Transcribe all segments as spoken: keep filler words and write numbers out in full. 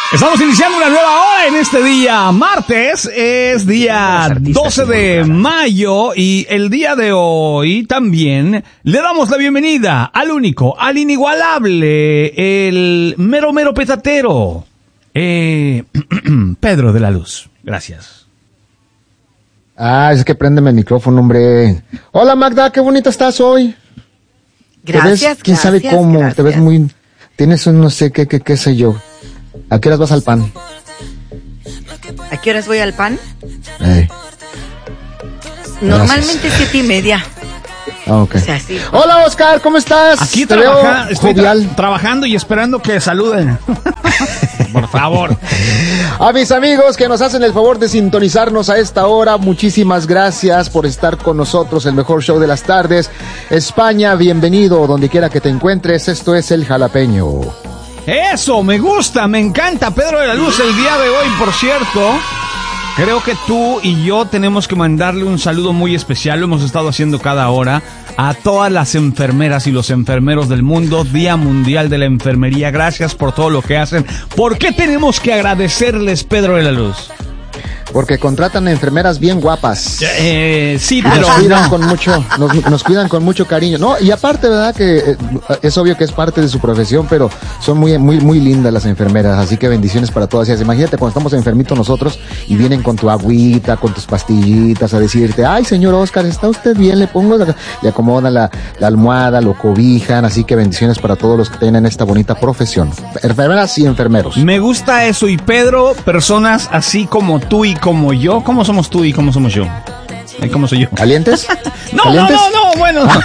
Estamos iniciando una nueva hora en este día martes, es día doce de mayo y el día de hoy también le damos la bienvenida al único, al inigualable, el mero mero petatero, eh, Pedro de la Luz. Gracias. Ah, es que préndeme el micrófono, hombre. Hola Magda, qué bonita estás hoy. Gracias, ¿Te ves? ¿Quién gracias, sabe cómo? gracias. Te ves muy... Tienes un no sé qué, qué, qué sé yo. ¿A qué horas vas al pan? ¿A qué horas voy al pan? Eh. Normalmente siete y media. Ah, ok. O sea, sí. Hola Oscar, ¿cómo estás? Aquí Te trabaja, veo estoy tra- jovial. trabajando y esperando que saluden. Por favor. A mis amigos que nos hacen el favor de sintonizarnos a esta hora, muchísimas gracias por estar con nosotros, el mejor show de las tardes. España, bienvenido donde quiera que te encuentres, esto es El Jalapeño. Eso, me gusta, me encanta. Pedro de la Luz, el día de hoy, por cierto, creo que tú y yo tenemos que mandarle un saludo muy especial, lo hemos estado haciendo cada hora, a todas las enfermeras y los enfermeros del mundo, Día Mundial de la Enfermería. Gracias por todo lo que hacen. ¿Por qué tenemos que agradecerles, Pedro de la Luz? Porque contratan a enfermeras bien guapas. Eh, sí, Y pero nos cuidan no. con mucho, nos, nos cuidan con mucho cariño. No, y aparte, verdad que eh, es obvio que es parte de su profesión, pero son muy, muy, muy lindas las enfermeras, así que bendiciones para todas ellas. Imagínate cuando estamos enfermitos nosotros y vienen con tu agüita, con tus pastillitas a decirte, ay señor Oscar, ¿está usted bien? Le pongo, la... le acomodan la, la almohada, lo cobijan, así que bendiciones para todos los que tienen esta bonita profesión. Enfermeras y enfermeros. Me gusta eso. Y Pedro, personas así como tú y como yo, ¿cómo somos tú y cómo somos yo? ¿Y ¿Cómo soy yo? ¿Calientes? No, ¿Calientes? no, no, no, bueno. No.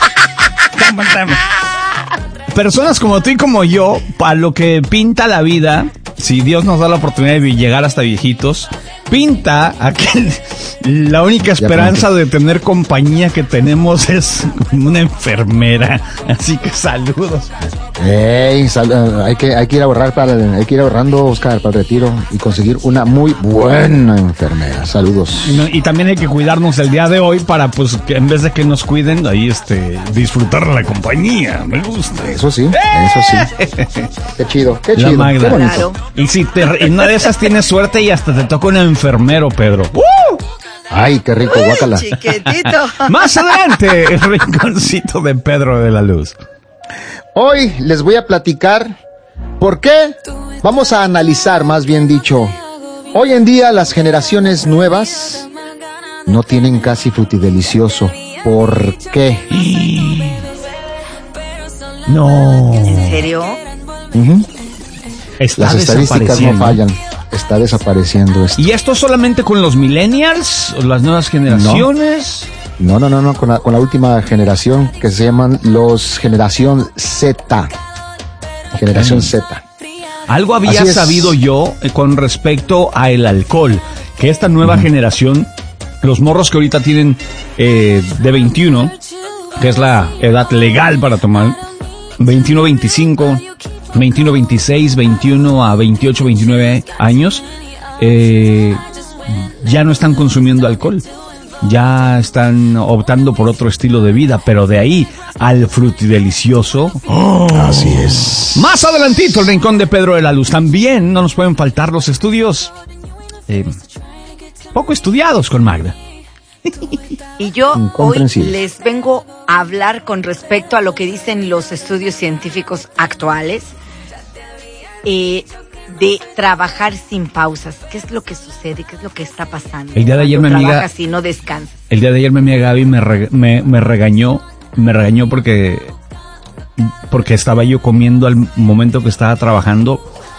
Personas como tú y como yo, para lo que pinta la vida, si Dios nos da la oportunidad de llegar hasta viejitos, pinta aquel, la única esperanza de tener compañía que tenemos es una enfermera. Así que saludos. Ey, sal, uh, hay que hay que ir a ahorrar para el- hay que ir ahorrando, Oscar, para el retiro y conseguir una muy buena enfermera. Saludos. No, y también hay que cuidarnos el día de hoy para, pues, que en vez de que nos cuiden, ahí, este, disfrutar la compañía. Me gusta. Eso sí, eso sí. Qué chido, qué La chido, Magda. qué bonito. Claro. Y si te, en una de esas tienes suerte y hasta te toca un enfermero, Pedro. ¡Uh! Ay, qué rico, guácala. Chiquitito. Más adelante, el rinconcito de Pedro de la Luz. Hoy les voy a platicar por qué, vamos a analizar, más bien dicho, hoy en día las generaciones nuevas no tienen casi frutidelicioso. ¿Por qué? No. ¿En serio? Ujú. Está Las estadísticas no desapareciendo. fallan. Está desapareciendo esto. ¿Y esto solamente con los millennials o las nuevas generaciones? No, no, no, no, con la, con la última generación que se llaman los generación Z. Generación Ok. Z. Algo había Así es. sabido yo eh, con respecto a el alcohol, que esta nueva generación, los morros que ahorita tienen eh, de veintiuno, que es la edad legal para tomar, veintiuno, veinticinco, veintiuno, veintiséis, veintiuno a veintiocho, veintinueve años, eh, ya no están consumiendo alcohol. Ya están optando por otro estilo de vida, pero de ahí al frutidelicioso. ¡Oh! Así es. Más adelantito, el rincón de Pedro de la Luz. También no nos pueden faltar los estudios eh, poco estudiados con Magda. Y yo hoy Incomprensible. les vengo a hablar con respecto a lo que dicen los estudios científicos actuales eh, de trabajar sin pausas. ¿Qué es lo que sucede? ¿Qué es lo que está pasando? El día de ayer Cuando mi amiga- trabajas y no descansas. El día de ayer mi amiga Gaby me, re- me, me regañó, me regañó porque, porque estaba yo comiendo al momento que estaba trabajando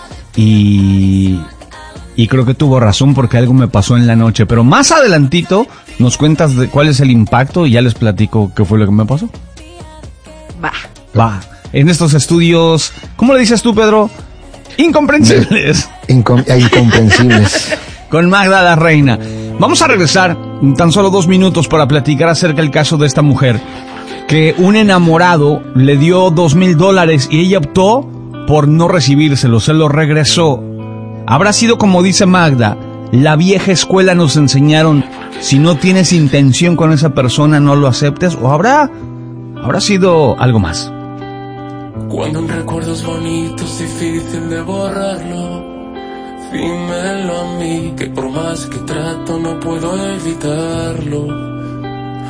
y, y creo que tuvo razón porque algo me pasó en la noche. Pero más adelantito nos cuentas de cuál es el impacto y ya les platico qué fue lo que me pasó. Va. Va, en estos estudios, ¿cómo le dices tú, Pedro? Incomprensibles. Incom- e incomprensibles. Con Magda la Reina. Vamos a regresar en tan solo dos minutos para platicar acerca del caso de esta mujer que un enamorado le dio dos mil dólares y ella optó por no recibírselo, se lo regresó. Habrá sido como dice Magda, la vieja escuela nos enseñaron, si no tienes intención con esa persona no lo aceptes, o habrá, habrá sido algo más. Cuando un recuerdo es bonito es difícil de borrarlo. dímelo a mí, que por más que trato no puedo evitarlo.